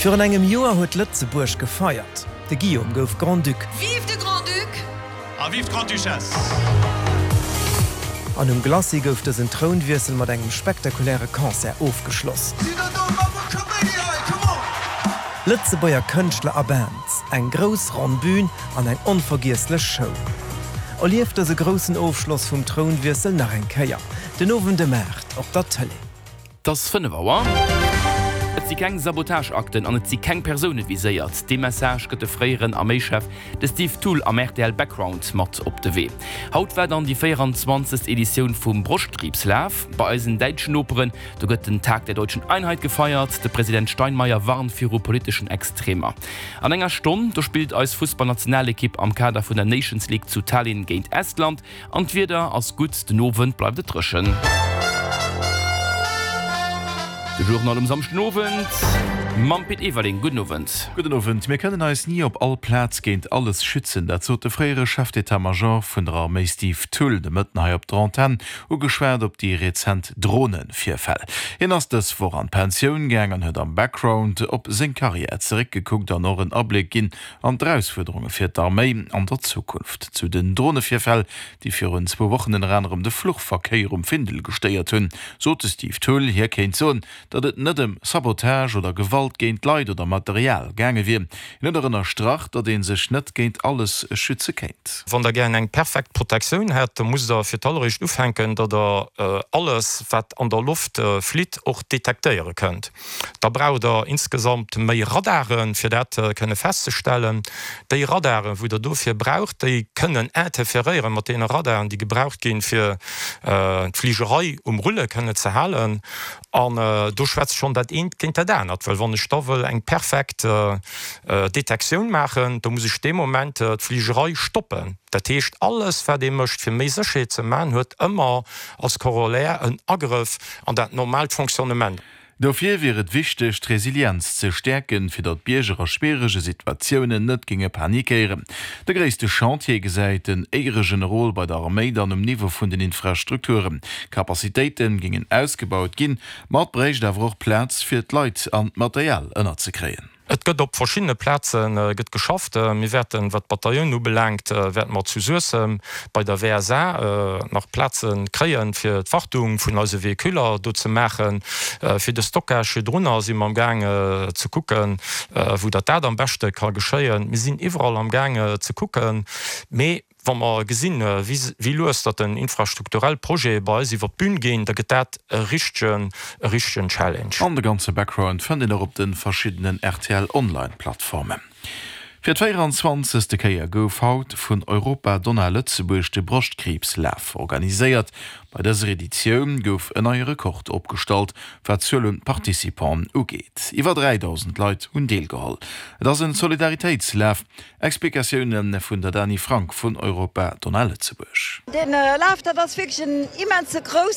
Für an engem Joer huet Lützeburg gefeiert. De Guillaume gouf Grand Duc. Vive de Grand Duc! Ah, vive Grand Duchesse! An um Glasi gouf dessen Thronwirsel mat engem spektakuläre Konzert aufgeschloss. Lützebauer Künstler a Bands, eng gros Randbün an eng unvergiesslech Show. Lief se großen Aufschloss vum Thronwirsel nach en Käier, den 9. März op der Tele. Das 5 Uhr. Et si keng Sabotageakten an et si keng Persone viséiert. De Message gëtt de fréieren Armeechef de Steve Tool am RTL Background mat op de Wee. Haut wär an die 24. Edition vum Brustkriebslaf. Bei eisen Deitschen Operen, do gëtt den Tag der Deutschen Einheit gefeiert, de Präsident Steinmeier warn fir politischen Extremer. An enger Stunde, do spielt als Fußballnationalkipp am Kader vun der Nations League zu Tallinn géint Estland, an wieder ass gut den Nowen bleibt et trschen. De Journal Samstenowen. Mampit Evaling, guten Abend. Guten Abend. Wir können uns nie op all Platz gehend alles schützen. Dazu der freiere Chefd'état-Major von der Armee Steve Tool, de Mëttenhai op Trentaine, geschwert op die rezent Drohnenvierfäll. Hinnners des vor an Pension gängen huet am Background op sin Karriere zurückgeguckt an noch een Abblick gin an Herausforderungen fir d'Armee an der Zukunft. Zu den Drohnenvierfäll, die für uns 2 Wochen in Renner de Fluchtverkehr Findel gesteiert hunn, sote Steve Tool hier kenint so, dat et net dem Sabotage oder Gewalt géint Leid oder Material gange wie innnerer Strach, dat den sech net géint alles schütze kennt. Wann der gern eng perfekt Protektion hat, muss der fir talerisch ufhängen, dat alles wat an der Luft flit och detekteiere könnt. Da braucht insgesamt méi Radaren fir dat könne festzustellen. Dei Radaren, wo der dofir braucht, die können interferieren mat den Radaren, die gebraucht gin fir Fliegerei Rulle könne ze halen. An du schwätzt schon dat kind dat, wann de Stoffel eng perfekt Detektion machen, da muss ich dem Moment Fliegerei stoppen. Dat heescht alles ver de mcht fir meesche ze man huet immer als Korolär een Agriff an dat normal Funktionament. Dafür wäret wichtig, Resilienz zu stärken, für dat biergerer schwierige Situationen net ginge panikieren. Der größte Chantier geseit den egeren Rolle bei der Armee dann im Niveau von den Infrastrukturen. Kapazitäten gingen ausgebaut gin, mat brecht da auch Platz für Leute an Material ënner zu kreen. Et gëtt op verschiedene Plätzen gëtt geschafft. Wir werden wat Bataillon nu belangt, werden mat zu Sussem bei der WSA nach Plätzen kreien fir d'Wartung vun als Vehiküller do ze machen, fir de Stockage Drnner si am Gang zu gucken, wo dat am beste kann geschéien. Wir sind überall am Gang zu gucken. Wenn man gesinn wie los dat ein infrastrukturell Projekt bei iwwer bün gehen, da get dat richchten Challenge. An der ganze Background fand op den verschiedenen RTL Online-Plattformen. Für 22. Keier gouf haut vun Europa Donner Lützeburg de Brustkriebslaf organisiert. Bei dieser Edition gouf en neue Rekord opgestalt, wat zullen Partizipanten ugeht. Iwer 3000 Leute hun deelgehall. Das ein Solidaritätslaf. Explikationen vun der Dani Frank vun Europa Donner Lützeburg. Den Laf, das wirklich ein immense groß